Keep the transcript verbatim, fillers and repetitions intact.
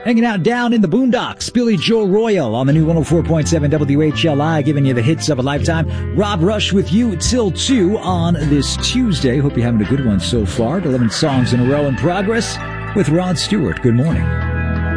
Hanging out down in the boondocks, Billy Joel Royal on the new one oh four point seven W H L I, giving you the hits of a lifetime. Rob Rush with you till two on this Tuesday. Hope you're having a good one so far. eleven songs in a row in progress with Rod Stewart. Good morning.